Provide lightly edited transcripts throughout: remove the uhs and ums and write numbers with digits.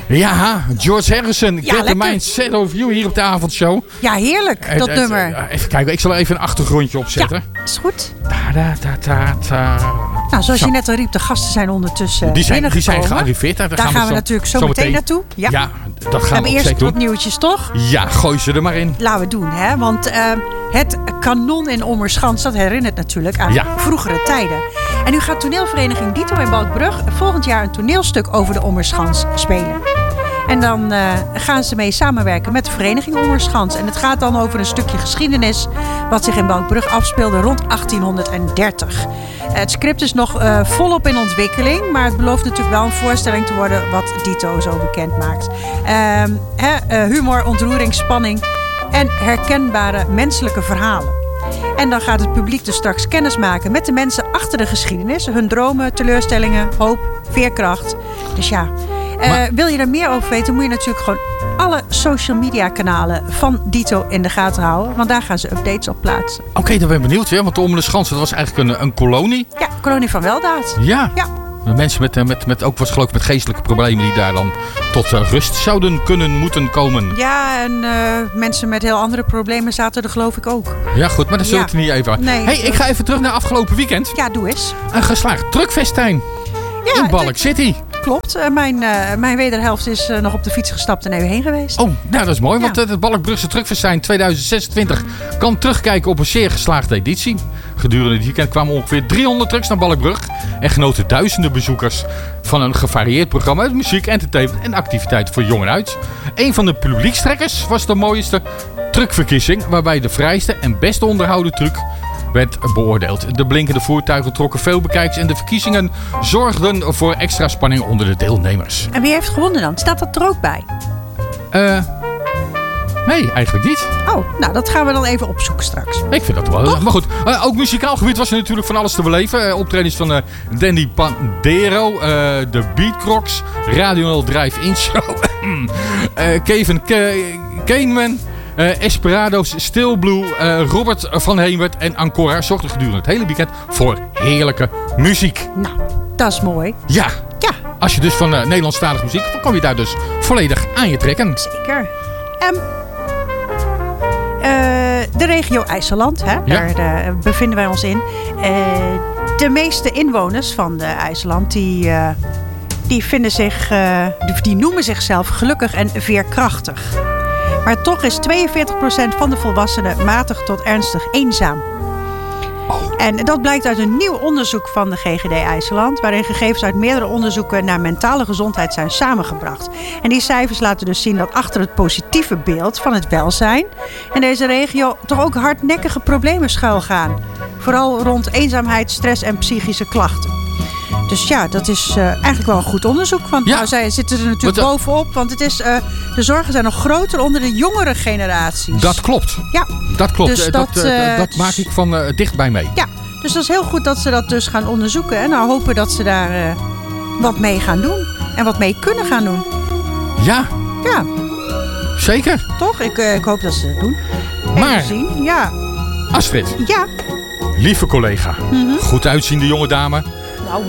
Ja, George Harrison. Ja, Get the Mind Set Over You hier op de avondshow. Ja, heerlijk, dat nummer. Even kijken, ik zal even een achtergrondje opzetten. Ja, is goed. Ta. Nou, zoals je net al riep, de gasten zijn ondertussen Die zijn gearriveerd. Daar gaan we natuurlijk zo meteen naartoe. Ja, dat gaan we hebben eerst zeker doen. wat nieuwtjes, toch? Ja, gooi ze er maar in. Laten we doen, hè. Want het kanon in Ommerschans, dat herinnert natuurlijk aan vroegere tijden. En nu gaat toneelvereniging Dito in Balkbrug volgend jaar een toneelstuk over de Ommerschans spelen. En dan gaan ze mee samenwerken met de vereniging Ommerschans. En het gaat dan over een stukje geschiedenis wat zich in Balkbrug afspeelde rond 1830. Het script is nog volop in ontwikkeling, maar het belooft natuurlijk wel een voorstelling te worden wat Dito zo bekend maakt. Humor, ontroering, spanning en herkenbare menselijke verhalen. En dan gaat het publiek dus straks kennis maken met de mensen achter de geschiedenis. Hun dromen, teleurstellingen, hoop, veerkracht. Dus ja... wil je er meer over weten, moet je natuurlijk gewoon alle social media kanalen van Dito in de gaten houden. Want daar gaan ze updates op plaatsen. Oké, dan ben ik benieuwd. Want de Ommerschans, dat was eigenlijk een kolonie. Ja, kolonie van weldaad. Ja. Mensen met ook wat geloof ik met geestelijke problemen die daar dan tot rust zouden moeten komen. Ja, en mensen met heel andere problemen zaten er geloof ik ook. Ja goed, maar dat zullen we het niet even. Nee, ik ga even terug naar afgelopen weekend. Ja, doe eens. Een geslaagd truckfestijn in Balk City. Klopt. Mijn wederhelft is nog op de fiets gestapt en even heen geweest. Oh, nou dat is mooi. Want het Balkbrugse Truckfestijn 2026 kan terugkijken op een zeer geslaagde editie. Gedurende het weekend kwamen ongeveer 300 trucks naar Balkbrug. En genoten duizenden bezoekers van een gevarieerd programma uit muziek, entertainment en activiteiten voor jong en oud. Een van de publiekstrekkers was de mooiste truckverkiezing, waarbij de vrijste en best onderhouden truck werd beoordeeld. De blinkende voertuigen trokken veel bekijks en de verkiezingen zorgden voor extra spanning onder de deelnemers. En wie heeft gewonnen dan? Staat dat er ook bij? Nee, eigenlijk niet. Oh, nou dat gaan we dan even opzoeken straks. Ik vind dat wel heel erg. Maar goed, ook muzikaal gebied was er natuurlijk van alles te beleven. Optredens van Danny Pandero, de Beatcrocs, Radio 0 Drive-In Show, Kevin Kahneman, Esperado's, Still Blue, Robert van Heemert en Ancora zorgden gedurende het hele weekend voor heerlijke muziek. Nou, dat is mooi. Ja. Als je dus van Nederlandstalige muziek, dan kom je daar dus volledig aan je trekken. Zeker. De regio IJsseland, hè? Daar bevinden wij ons in. De meeste inwoners van de IJsseland die noemen zichzelf gelukkig en veerkrachtig. Maar toch is 42% van de volwassenen matig tot ernstig eenzaam. En dat blijkt uit een nieuw onderzoek van de GGD IJsseland, waarin gegevens uit meerdere onderzoeken naar mentale gezondheid zijn samengebracht. En die cijfers laten dus zien dat achter het positieve beeld van het welzijn in deze regio toch ook hardnekkige problemen schuilgaan. Vooral rond eenzaamheid, stress en psychische klachten. Dus ja, dat is eigenlijk wel een goed onderzoek. Want nou, zij zitten er natuurlijk bovenop. Want het is, de zorgen zijn nog groter onder de jongere generaties. Dat klopt. Ja. Dat klopt. Dus dat maak ik van dichtbij mee. Ja, dus dat is heel goed dat ze dat dus gaan onderzoeken. En nou hopen dat ze daar wat mee gaan doen. En wat mee kunnen gaan doen. Ja. Ja. Zeker. Toch? Ik hoop dat ze dat doen. Maar, zien. Ja. Astrid. Ja. Lieve collega. Mm-hmm. Goed uitziende jonge dame. Nou.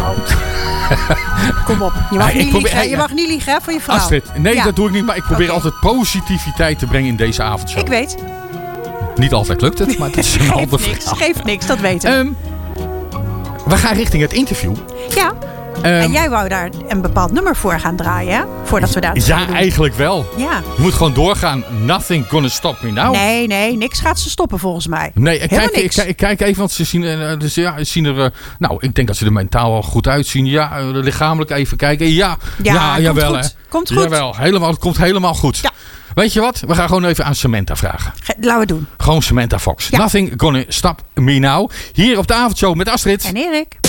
Kom op. Je mag niet liegen, hè, voor je vrouw. Astrid, nee, dat doe ik niet. Maar ik probeer altijd positiviteit te brengen in deze avondshow. Ik weet. Niet altijd lukt het, maar het is een ander verhaal. Geeft niks, dat weten we. We gaan richting het interview. Ja. En jij wou daar een bepaald nummer voor gaan draaien, hè? Voordat we dat gaan doen. Eigenlijk wel. Ja. Je moet gewoon doorgaan. Nothing gonna stop me now. Nee, niks gaat ze stoppen volgens mij. Nee, ik kijk even, want ze zien er... nou, ik denk dat ze er mentaal al goed uitzien. Ja, lichamelijk even kijken. Ja, jawel. Hè. Komt goed. Jawel, het komt helemaal goed. Ja. Weet je wat? We gaan gewoon even aan Samantha vragen. Laten we doen. Gewoon Samantha Fox. Ja. Nothing gonna stop me now. Hier op de avondshow met Astrid. En Erik.